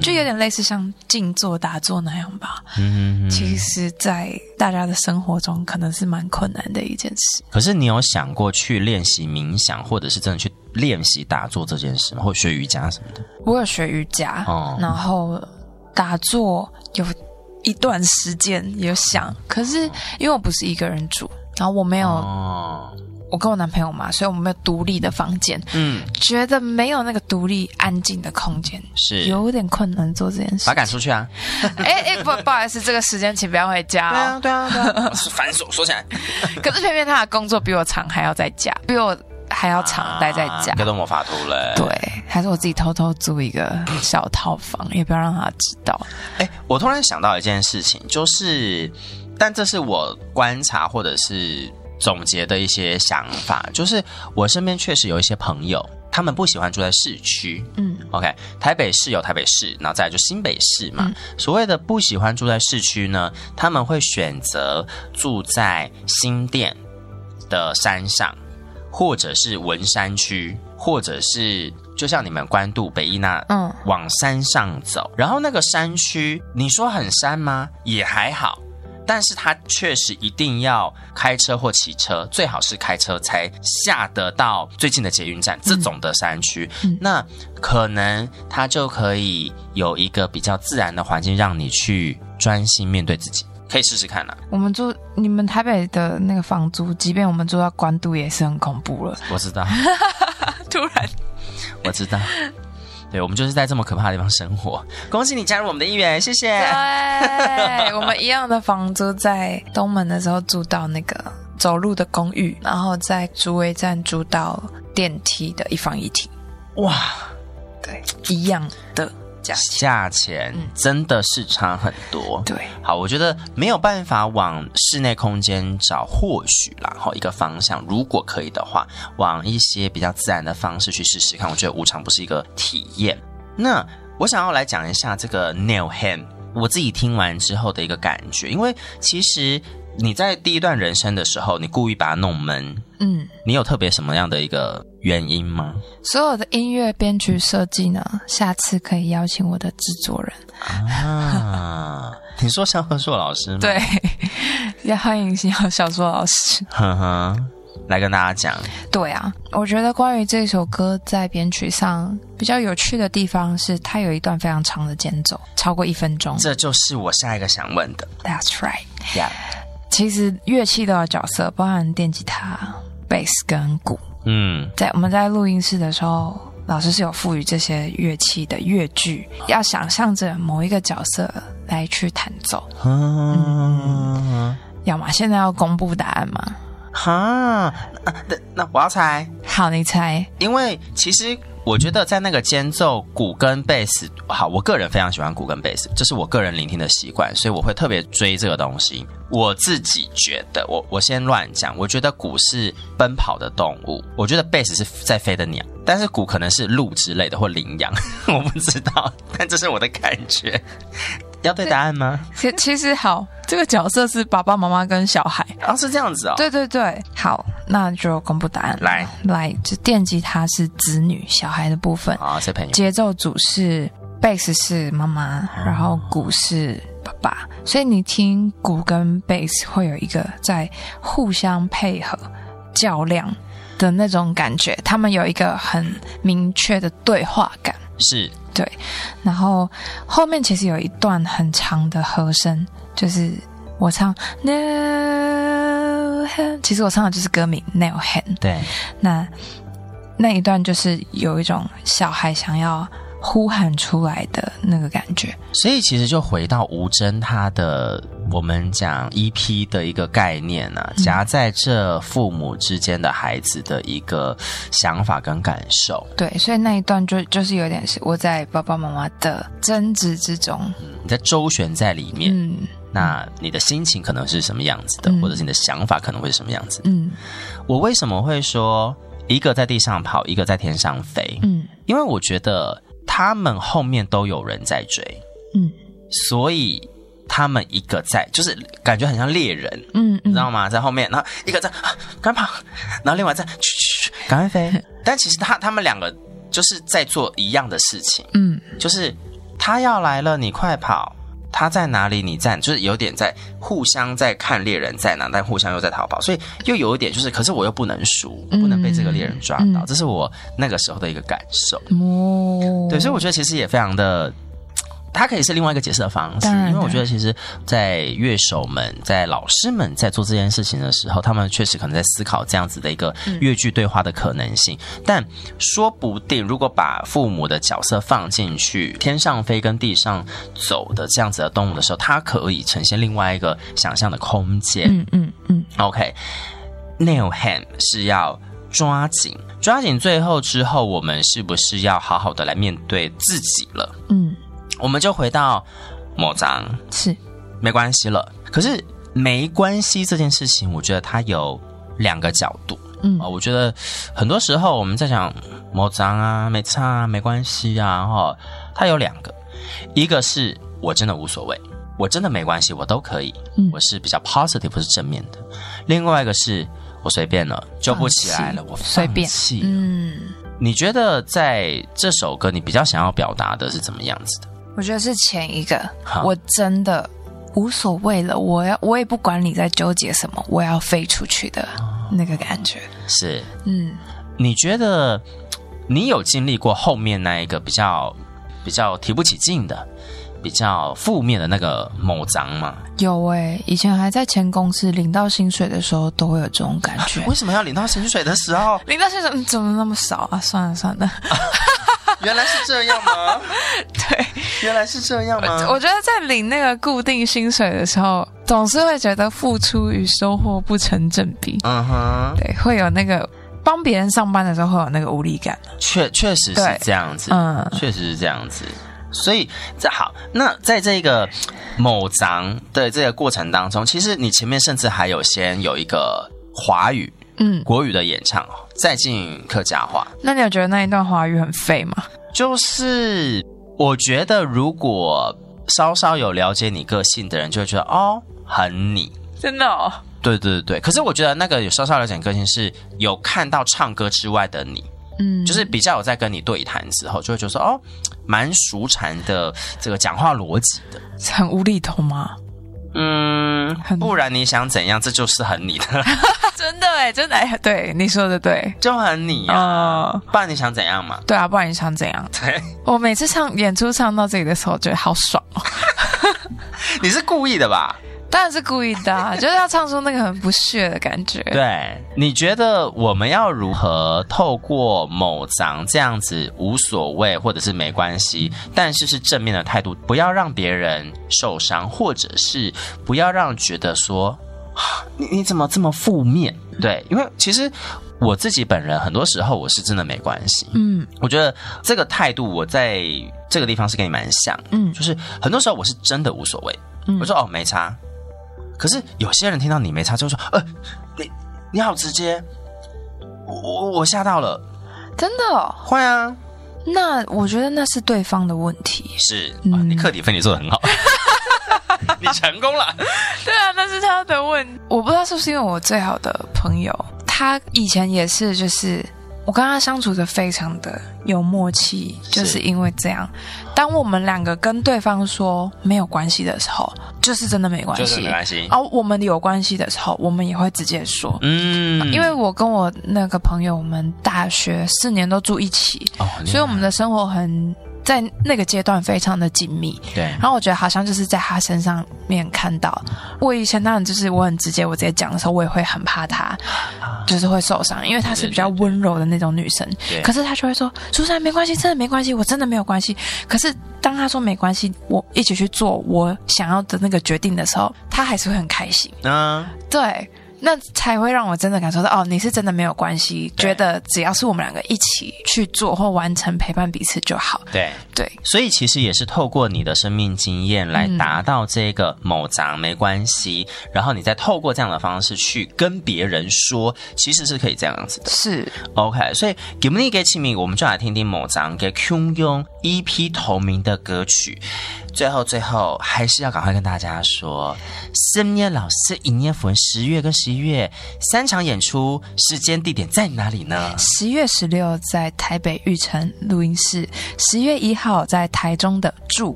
就有点类似像静坐打坐那样吧。其实在大家的生活中可能是蛮困难的一件事。 可是你有想过去练习冥想，或者是真的去练习打坐这件事吗？或学瑜伽什么的？ 我有学瑜伽，然后打坐有一段时间有想，可是因为我不是一个人住，然后我没有我跟我男朋友嘛，所以我们没有独立的房间，觉得没有那个独立安静的空间， 是有点困难做这件事。 把他赶出去啊！ 不好意思，这个时间请不要回家哦。 对啊，反锁锁起来。 可是偏偏他的工作比我长，还要在家，比我还要长待在家， 格斗魔法图了。 对，还是我自己偷偷租一个小套房，也不要让他知道。 我突然想到一件事情，就是，但这是我观察或者是总结的一些想法，就是我身边确实有一些朋友，他们不喜欢住在市区。OK， 台北市有台北市，然后再来就新北市嘛。所谓的不喜欢住在市区呢，他们会选择住在新店的山上，或者是文山区，或者是就像你们关渡北一那，往山上走。然后那个山区，你说很山吗？也还好。但是他确实一定要开车或骑车，最好是开车才下得到最近的捷运站，这种的山区，那可能他就可以有一个比较自然的环境让你去专心面对自己，可以试试看啊。 我们住你们台北的那个房租，即便我们住到关渡也是很恐怖了。 我知道突然我知道，对，我们就是在这么可怕的地方生活。恭喜你加入我们的一员，谢谢。 对，我们一样的房租，在东门的时候住到那个走路的公寓，然后在竹围站住到电梯的一房一厅。 哇， 对，一样的价钱真的是差很多。 对， 好，我觉得没有办法往室内空间找，或许啦，一个方向，如果可以的话，往一些比较自然的方式去试试看，我觉得无常不是一个体验。那我想要来讲一下这个 nail hand， 我自己听完之后的一个感觉，因为其实你在第一段人生的时候，你故意把它弄闷，你有特别什么样的一个原因吗？ 所有的音乐编曲设计呢，下次可以邀请我的制作人啊。你说萧贺硕老师吗？ 对，要欢迎小说老师。 来跟大家讲。 对啊，我觉得关于这首歌在编曲上比较有趣的地方是，它有一段非常长的间奏，超过1分钟。 这就是我下一个想问的。 That's right. Yeah. 其实乐器都有角色，包含电吉他、贝斯跟鼓。我们在录音室的时候，老师是有赋予这些乐器的乐句，要想象着某一个角色来去弹奏。要吗？现在要公布答案吗？ 那我要猜。 好，你猜。 因为其实我觉得在那个间奏，鼓跟贝斯，好，我个人非常喜欢鼓跟贝斯，这是我个人聆听的习惯，所以我会特别追这个东西。我自己觉得，我先乱讲，我觉得鼓是奔跑的动物，我觉得贝斯是在飞的鸟，但是鼓可能是鹿之类的或羚羊，我不知道，但这是我的感觉。要对答案吗？ 其实好，这个角色是爸爸妈妈跟小孩。 是这样子哦。 对对对，好，那就公布答案。来，就电吉他是子女小孩的部分， 谁朋友？ 节奏组是贝斯是妈妈，然后鼓是爸爸，所以你听鼓跟贝斯会有一个在互相配合较量的那种感觉，他们有一个很明确的对话感。 是。 对，然后后面其实有一段很长的和声，就是我唱 Nail Hand， 其实我唱的就是歌名 Nail Hand。对，那一段就是有一种小孩想要呼喊出来的那个感觉。 所以其实就回到吴真他的我们讲 EP 的一个概念啊，夹在这父母之间的孩子的一个想法跟感受。 对，所以那一段就是有点是我在爸爸妈妈的争执之中， 你在周旋在里面。那你的心情可能是什么样子的，或者是你的想法可能会是什么样子的。我为什么会说一个在地上跑，一个在天上飞？因为我觉得他们后面都有人在追，所以他们一个在，就是感觉很像猎人，你知道吗？在后面，然后一个在赶跑，然后另外在赶快飞。但其实他们两个就是在做一样的事情，就是他要来了，你快跑。他在哪里？你在，就是有点在互相在看猎人在哪，但互相又在逃跑，所以又有一点就是，可是我又不能输，不能被这个猎人抓到，这是我那个时候的一个感受。对，所以我觉得其实也非常的。它可以是另外一个解释的方式，因为我觉得其实在乐手们在老师们在做这件事情的时候，他们确实可能在思考这样子的一个乐句对话的可能性，但说不定如果把父母的角色放进去，天上飞跟地上走的这样子的动物的时候，它可以呈现另外一个想象的空间。OK， nail him 是要抓紧最后之后，我们是不是要好好的来面对自己了？我们就回到某章， 是没关系了。可是没关系这件事情，我觉得它有两个角度。我觉得很多时候我们在讲某章啊、没差啊、没关系啊，它有两个，一个是我真的无所谓，我真的没关系，我都可以，我是比较 positive， 不是正面的。另外一个是我随便了，救不起来了，我放弃了。你觉得在这首歌你比较想要表达的是怎么样子的？ 我觉得是前一个，我真的无所谓了，我也不管你在纠结什么，我要飞出去的那个感觉。 是，你觉得你有经历过后面那一个比较提不起劲的、比较负面的那个某章吗？ 有以前还在前公司领到薪水的时候，都会有这种感觉。 为什么要领到薪水的时候？ 领到薪水怎么那么少啊？算了。 原来是这样吗？ 对， 原来是这样吗？ 我觉得在领那个固定薪水的时候，总是会觉得付出与收获不成正比。对，会有那个帮别人上班的时候会有那个无力感。确实是这样子，确实是这样子。所以好，那在这个某章的这个过程当中，其实你前面甚至还有先有一个华语。国语的演唱，再进客家话。那你有觉得那一段华语很废吗？就是我觉得如果稍稍有了解你个性的人，就会觉得很你。真的哦？对。可是我觉得那个有稍稍了解你个性，是有看到唱歌之外的你。就是比较有在跟你对谈之后，就会觉得说蛮熟禅的这个讲话逻辑的。很无厘头吗？不然你想怎样？这就是很你的。真的对，你说的对，就很你啊。不然你想怎样嘛？对啊，不然你想怎样？对，我每次演出唱到这里的时候，觉得好爽哦。你是故意的吧？当然是故意的就是要唱出那个很不屑的感觉。对，你觉得我们要如何透过某章这样子无所谓或者是没关系，但是是正面的态度，不要让别人受伤，或者是不要让觉得说你怎么这么负面？对，因为其实我自己本人很多时候我是真的没关系。我觉得这个态度我在这个地方是跟你蛮像。就是很多时候我是真的无所谓。我说没差。可是有些人听到你没差就说你好直接，我吓到了。真的会啊。那我觉得那是对方的问题。是你课题分离做得很好。你成功了。对啊，那是他的问题。我不知道是不是因为我最好的朋友，他以前也是，就是我跟他相处的非常的有默契，就是因为这样，当我们两个跟对方说没有关系的时候，就是真的没关系，就是没关系。我们有关系的时候，我们也会直接说。因为我跟我那个朋友，我们大学4年都住一起，所以我们的生活在那个阶段非常的紧密。对，然后我觉得好像就是在他身上面看到，我以前当然就是我很直接，我直接讲的时候，我也会很怕他就是会受伤，因为她是比较温柔的那种女生。可是她就会说苏珊没关系，真的没关系，我真的没有关系。可是当她说没关系，我一起去做我想要的那个决定的时候，她还是会很开心。对，那才会让我真的感受到你是真的没有关系，觉得只要是我们两个一起去做或完成，陪伴彼此就好。对，所以其实也是透过你的生命经验来达到这个某章没关系，然后你再透过这样的方式去跟别人说，其实是可以这样子的。是 OK， 所以给不你给起名，我们就来听听某章给 Q 用 EP 同名的歌曲。最后还是要赶快跟大家说深夜老师营业符10月跟11月3场演出，时间地点在哪里呢？10月16在台北玉成录音室，10月1号在台中的驻